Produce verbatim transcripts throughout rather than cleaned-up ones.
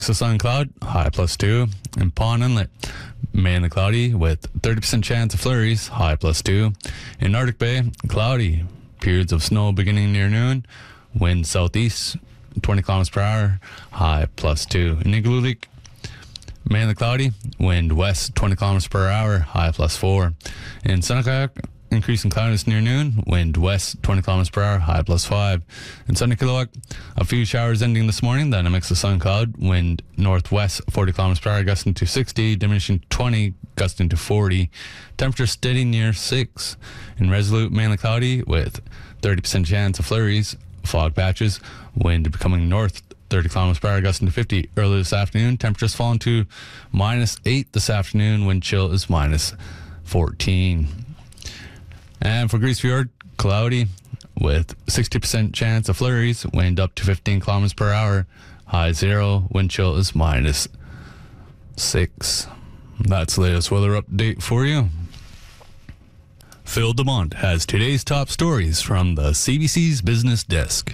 So sun cloud, high plus two. And Pond Inlet, mainly cloudy with thirty percent chance of flurries, high plus two. In Arctic Bay, cloudy, periods of snow beginning near noon, wind southeast, twenty kilometers per hour, high plus two. In Igloolik, mainly cloudy, wind west, twenty kilometers per hour, high plus four. In Seneca, increasing cloudiness near noon, wind west, twenty kilometers per hour, high plus five. In Sunny Kilowak, a few showers ending this morning, then a mix of sun cloud, wind northwest, forty kilometers per hour, gusting to sixty, diminishing to twenty, gusting to forty. Temperature steady near six. In Resolute, mainly cloudy with thirty percent chance of flurries, fog patches, wind becoming north, thirty kilometers per hour, gusting to fifty. Early this afternoon, temperatures falling to minus eight this afternoon, wind chill is minus fourteen. And for Grise Fjord, cloudy with sixty percent chance of flurries, wind up to fifteen kilometers per hour, high zero, wind chill is minus six. That's the latest weather update for you. Phil DeMont has today's top stories from the C B C's Business Desk.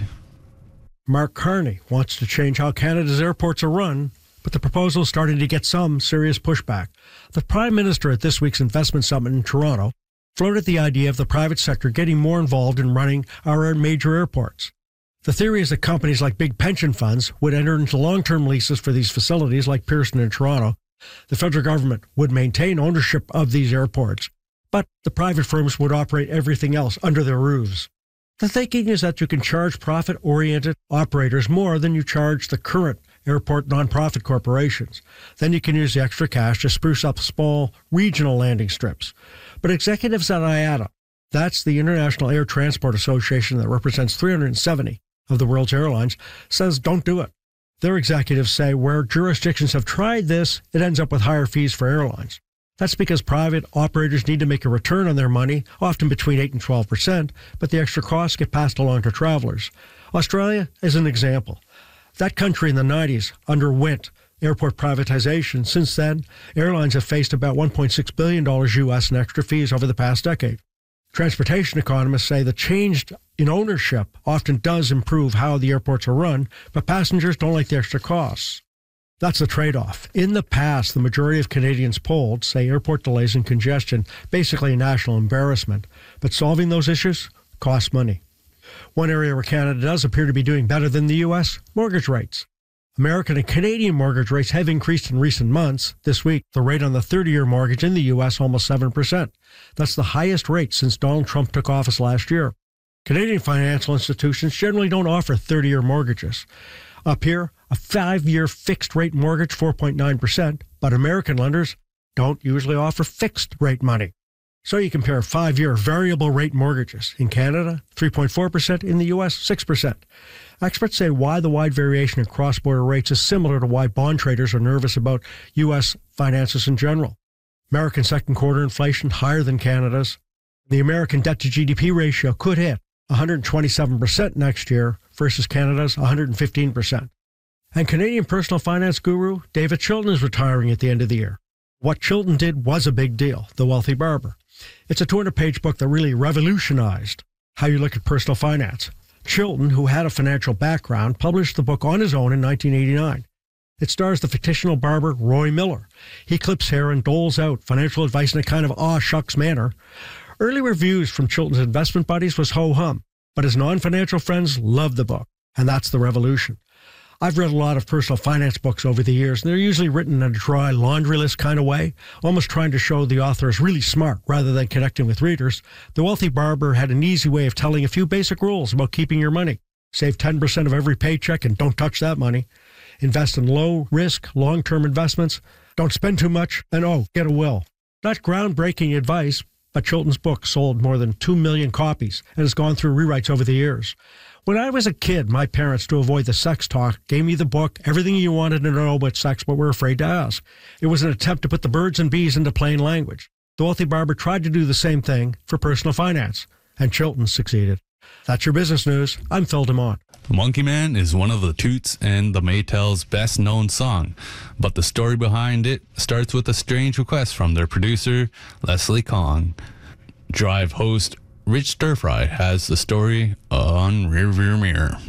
Mark Carney wants to change how Canada's airports are run, but the proposal is starting to get some serious pushback. The Prime Minister at this week's investment summit in Toronto floated the idea of the private sector getting more involved in running our major airports. The theory is that companies like big pension funds would enter into long-term leases for these facilities like Pearson in Toronto. The federal government would maintain ownership of these airports, but the private firms would operate everything else under their roofs. The thinking is that you can charge profit-oriented operators more than you charge the current airport nonprofit corporations. Then you can use the extra cash to spruce up small regional landing strips. But executives at I A T A, that's the International Air Transport Association that represents three hundred seventy of the world's airlines, says don't do it. Their executives say where jurisdictions have tried this, it ends up with higher fees for airlines. That's because private operators need to make a return on their money, often between eight and twelve percent, but the extra costs get passed along to travelers. Australia is an example. That country in the nineties underwent airport privatization. Since then, airlines have faced about one point six billion dollars U S in extra fees over the past decade. Transportation economists say the change in ownership often does improve how the airports are run, but passengers don't like the extra costs. That's the trade-off. In the past, the majority of Canadians polled say airport delays and congestion, basically a national embarrassment. But solving those issues costs money. One area where Canada does appear to be doing better than the U S, mortgage rates. American and Canadian mortgage rates have increased in recent months. This week, the rate on the thirty-year mortgage in the U S almost seven percent. That's the highest rate since Donald Trump took office last year. Canadian financial institutions generally don't offer thirty-year mortgages. Up here, a five-year fixed-rate mortgage, four point nine percent, but American lenders don't usually offer fixed-rate money. So you compare five-year variable-rate mortgages. In Canada, three point four percent. In the U S, six percent. Experts say why the wide variation in cross-border rates is similar to why bond traders are nervous about U S finances in general. American second-quarter inflation higher than Canada's. The American debt-to-G D P ratio could hit one hundred twenty-seven percent next year versus Canada's one hundred fifteen percent. And Canadian personal finance guru David Chilton is retiring at the end of the year. What Chilton did was a big deal, The Wealthy Barber. It's a two hundred page book that really revolutionized how you look at personal finance. Chilton, who had a financial background, published the book on his own in nineteen eighty-nine. It stars the fictional barber Roy Miller. He clips hair and doles out financial advice in a kind of aw-shucks manner. Early reviews from Chilton's investment buddies was ho-hum, but his non-financial friends loved the book, and that's the revolution. I've read a lot of personal finance books over the years, and they're usually written in a dry laundry list kind of way, almost trying to show the author is really smart rather than connecting with readers. The Wealthy Barber had an easy way of telling a few basic rules about keeping your money. Save ten percent of every paycheck and don't touch that money. Invest in low-risk, long-term investments. Don't spend too much, and oh, get a will. Not groundbreaking advice, but Chilton's book sold more than two million copies and has gone through rewrites over the years. When I was a kid, my parents, to avoid the sex talk, gave me the book, everything you wanted to know about sex but were afraid to ask. It was an attempt to put the birds and bees into plain language. The Wealthy Barber tried to do the same thing for personal finance, and Chilton succeeded. That's your business news. I'm Phil DeMont. Monkey Man is one of the Toots and the Maytals' best-known song, but the story behind it starts with a strange request from their producer, Leslie Kong. Drive host Rich Stirfry has the story on Rearview Mirror.